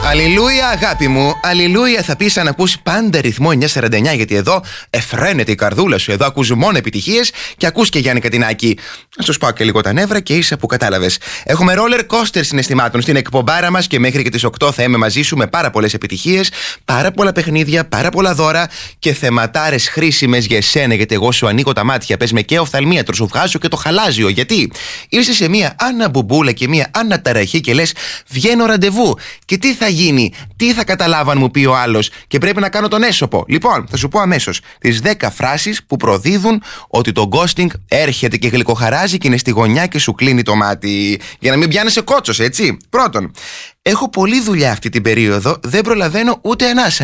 Αλληλούια, αγάπη μου. Αλληλούια, θα πεις αν ακούσει πάντα ρυθμό 949, γιατί εδώ εφραίνεται η καρδούλα σου. Εδώ ακούς μόνο επιτυχίες και ακούς και Γιάννη Κατινάκη. Να σου σπάω και λίγο τα νεύρα και ίσα που κατάλαβες. Έχουμε roller coaster συναισθημάτων στην εκπομπάρα μας και μέχρι και τις 8 θα είμαι μαζί σου με πάρα πολλές επιτυχίες, πάρα πολλά παιχνίδια, πάρα πολλά δώρα και θεματάρες χρήσιμες για εσένα. Γιατί εγώ σου ανοίγω τα μάτια. Πες με και οφθαλμίατρο, σου βγάζω και το χαλάζιο. Γιατί ήρθε σε μία αναμπουμπούλα και μία αναταραχή και λες βγαίνω ραντεβού. Και τι θα γίνει, τι θα καταλάβω αν μου πει ο άλλος και πρέπει να κάνω τον έσωπο. Λοιπόν, θα σου πω αμέσως τις 10 φράσεις που προδίδουν ότι το ghosting έρχεται και γλυκοχαράζει και είναι στη γωνιά και σου κλείνει το μάτι. Για να μην πιάνεσαι κότσος, έτσι. Πρώτον, έχω πολλή δουλειά αυτή την περίοδο, δεν προλαβαίνω ούτε ανάσα.